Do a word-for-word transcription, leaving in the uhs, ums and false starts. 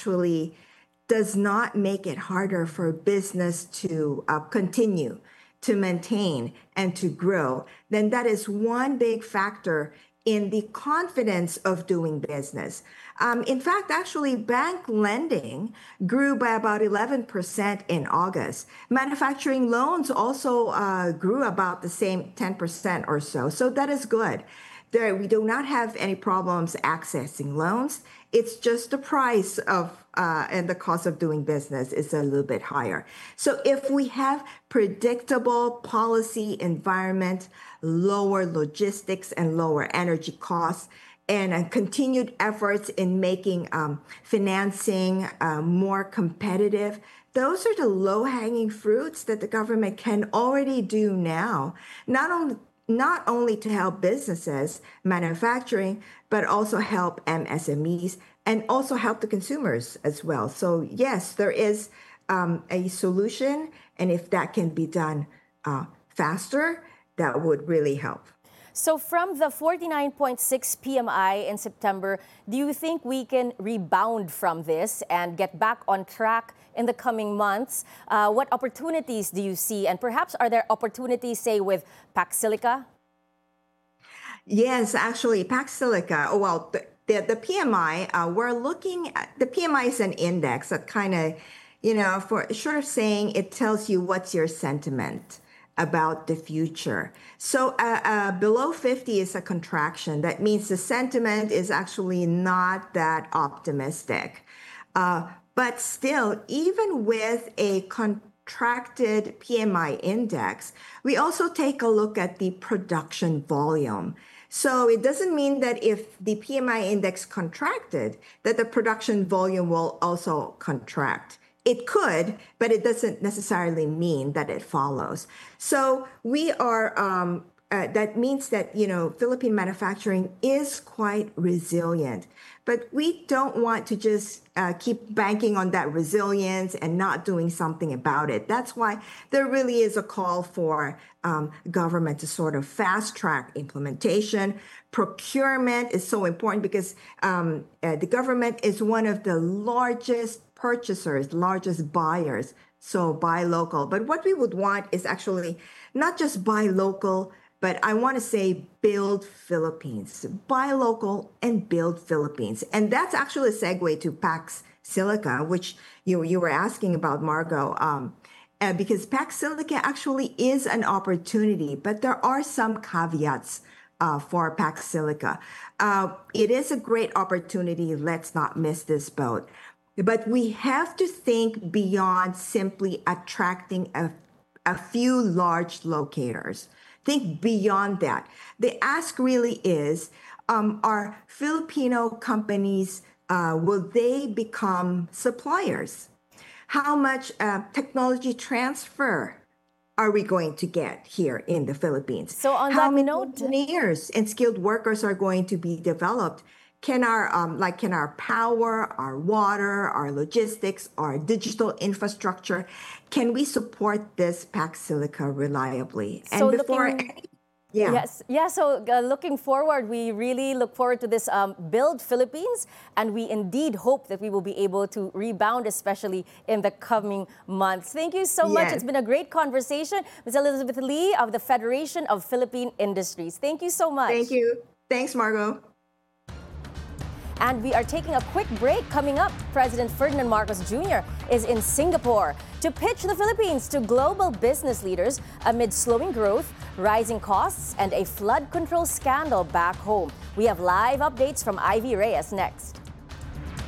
actually does not make it harder for business to uh, continue, to maintain, and to grow, then that is one big factor in the confidence of doing business. Um, in fact, actually, bank lending grew by about eleven percent in August. Manufacturing loans also uh, grew about the same ten percent or so. So that is good. There, we do not have any problems accessing loans. It's just the price of uh, and the cost of doing business is a little bit higher. So if we have predictable policy environment, lower logistics and lower energy costs, and uh, continued efforts in making um, financing uh, more competitive, those are the low-hanging fruits that the government can already do now, not only not only to help businesses, manufacturing, but also help M S M Es and also help the consumers as well. So yes, there is um, a solution, and if that can be done uh, faster, that would really help. So from the forty-nine point six P M I in September, do you think we can rebound from this and get back on track in the coming months? Uh, what opportunities do you see? And perhaps are there opportunities, say, with Pax Silica? Yes, actually, Pax Silica, oh, well, the, the, the P M I, uh, we're looking at, the P M I is an index that kind of, you know, for short of saying, it tells you what's your sentiment about the future. So uh, uh, below fifty is a contraction. That means the sentiment is actually not that optimistic. Uh, but still, even with a contracted P M I index, we also take a look at the production volume. So it doesn't mean that if the P M I index contracted, that the production volume will also contract. It could, but it doesn't necessarily mean that it follows. So we are, um, uh, that means that, you know, Philippine manufacturing is quite resilient. But we don't want to just uh, keep banking on that resilience and not doing something about it. That's why there really is a call for um, government to sort of fast track implementation. Procurement is so important because um, uh, the government is one of the largest purchasers, largest buyers, so buy local. But what we would want is actually not just buy local, but I want to say build Philippines. Buy local and build Philippines. And that's actually a segue to Pax Silica, which you, you were asking about, Margo, um, uh, because Pax Silica actually is an opportunity, but there are some caveats uh, for Pax Silica. Uh, it is a great opportunity. Let's not miss this boat. But we have to think beyond simply attracting a, a few large locators. Think beyond that. The ask really is, um, are Filipino companies, uh, will they become suppliers? How much uh, technology transfer are we going to get here in the Philippines? So on How that many note, engineers and skilled workers are going to be developed? Can our um, like can our power, our water, our logistics, our digital infrastructure, can we support this Pax Silica reliably? So and before, looking, any, yeah, yes, yeah. So uh, looking forward, we really look forward to this um, Build Philippines, and we indeed hope that we will be able to rebound, especially in the coming months. Thank you so much. Yes. It's been a great conversation, Miz Elizabeth Lee of the Federation of Philippine Industries. Thank you so much. Thank you. Thanks, Margo. And we are taking a quick break. Coming up, President Ferdinand Marcos Junior is in Singapore to pitch the Philippines to global business leaders amid slowing growth, rising costs, and a flood control scandal back home. We have live updates from Ivy Reyes next.